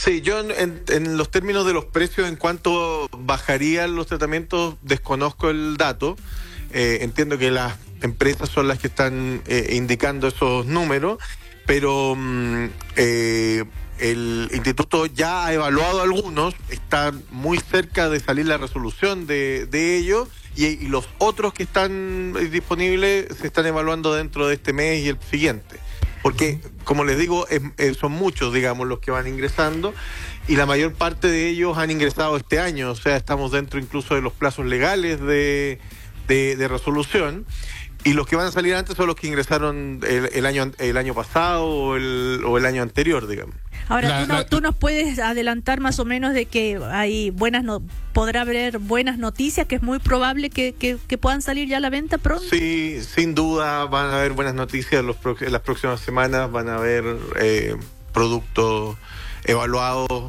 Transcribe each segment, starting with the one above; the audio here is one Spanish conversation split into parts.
Sí, yo en los términos de los precios, en cuanto bajarían los tratamientos, desconozco el dato. Entiendo que las empresas son las que están indicando esos números, pero el instituto ya ha evaluado algunos, está muy cerca de salir la resolución de ellos, y los otros que están disponibles se están evaluando dentro de este mes y el siguiente. Porque, como les digo, son muchos, digamos, los que van ingresando, y la mayor parte de ellos han ingresado este año. O sea, estamos dentro incluso de los plazos legales de resolución, y los que van a salir antes son los que ingresaron el año pasado o el año anterior, digamos. Ahora, ¿tú nos puedes adelantar más o menos de que hay podrá haber buenas noticias, que es muy probable que puedan salir ya a la venta pronto? Sí, sin duda van a haber buenas noticias en las próximas semanas. Van a haber productos evaluados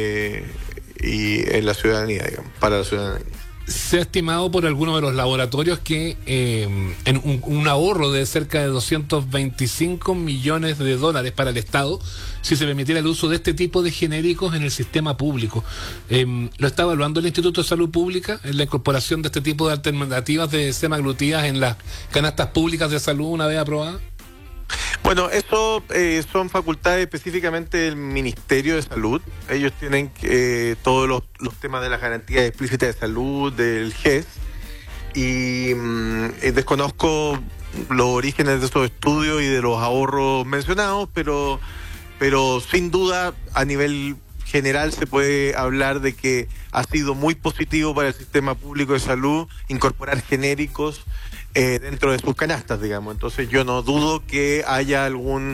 y en la ciudadanía, digamos, para la ciudadanía. Se ha estimado por algunos de los laboratorios que en un ahorro de cerca de 225 millones de dólares para el Estado si se permitiera el uso de este tipo de genéricos en el sistema público. ¿Lo está evaluando el Instituto de Salud Pública en la incorporación de este tipo de alternativas de semaglutidas en las canastas públicas de salud una vez aprobadas? Bueno, eso son facultades específicamente del Ministerio de Salud. Ellos tienen todos los temas de las garantías explícitas de salud, del GES, y desconozco los orígenes de esos estudios y de los ahorros mencionados, pero sin duda a nivel general se puede hablar de que ha sido muy positivo para el sistema público de salud incorporar genéricos dentro de sus canastas, digamos. Entonces yo no dudo que haya alguna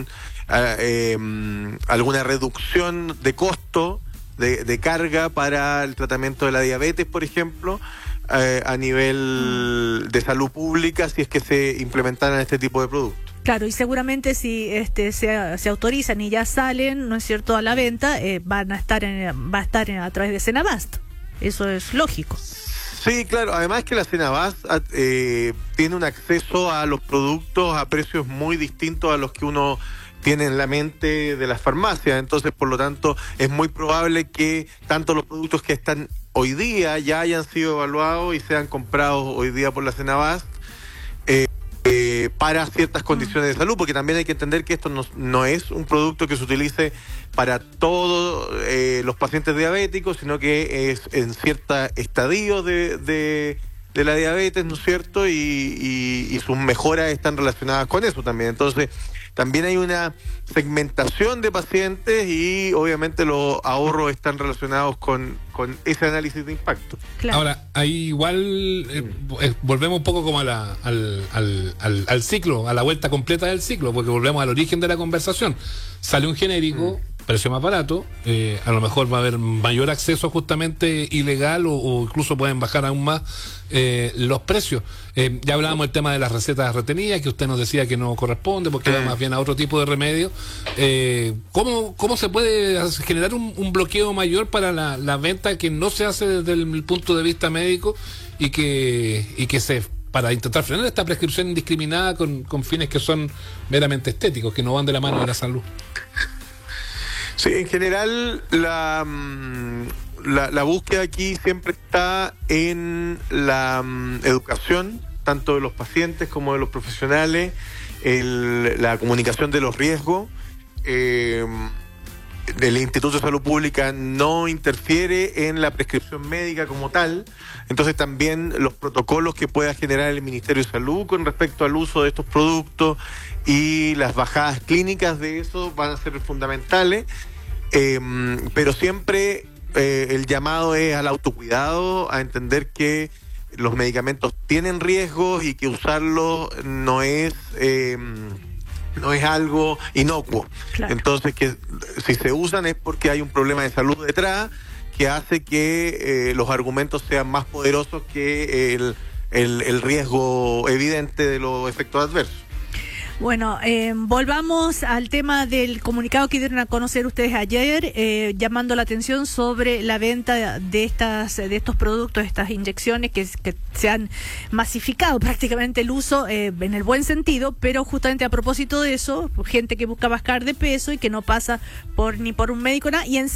reducción de costo, de carga para el tratamiento de la diabetes, por ejemplo, a nivel de salud pública, si es que se implementaran este tipo de productos. Claro, y seguramente si se autorizan y ya salen, ¿no es cierto?, a la venta, va a estar a través de Senabast. Eso es lógico. Sí, claro. Además que la Senabast tiene un acceso a los productos a precios muy distintos a los que uno tiene en la mente de las farmacias. Entonces, por lo tanto, es muy probable que tanto los productos que están hoy día ya hayan sido evaluados y sean comprados hoy día por la Senabast para ciertas condiciones de salud, porque también hay que entender que esto no es un producto que se utilice para todos los pacientes diabéticos, sino que es en cierta estadio de la diabetes, ¿no es cierto? Y sus mejoras están relacionadas con eso también. Entonces, también hay una segmentación de pacientes y obviamente los ahorros están relacionados con ese análisis de impacto. Claro. Ahora, ahí igual volvemos un poco como al ciclo, a la vuelta completa del ciclo, porque volvemos al origen de la conversación. Sale un genérico, precio más barato, a lo mejor va a haber mayor acceso justamente ilegal o incluso pueden bajar aún más los precios. Ya hablábamos del tema de las recetas retenidas, que usted nos decía que no corresponde porque va más bien a otro tipo de remedio. ¿Cómo se puede generar un bloqueo mayor para la venta que no se hace desde el punto de vista médico y que se para intentar frenar esta prescripción indiscriminada con fines que son meramente estéticos, que no van de la mano de la salud? Sí, en general la búsqueda aquí siempre está en la educación, tanto de los pacientes como de los profesionales, la comunicación de los riesgos. El Instituto de Salud Pública no interfiere en la prescripción médica como tal, entonces también los protocolos que pueda generar el Ministerio de Salud con respecto al uso de estos productos y las bajadas clínicas de eso van a ser fundamentales, pero siempre el llamado es al autocuidado, a entender que los medicamentos tienen riesgos y que usarlos no es algo inocuo. Claro. Entonces, que si se usan es porque hay un problema de salud detrás que hace que los argumentos sean más poderosos que el riesgo evidente de los efectos adversos. Bueno, volvamos al tema del comunicado que dieron a conocer ustedes ayer, llamando la atención sobre la venta de estos productos, estas inyecciones que se han masificado prácticamente el uso en el buen sentido, pero justamente a propósito de eso, gente que busca bajar de peso y que no pasa ni por un médico nada, y en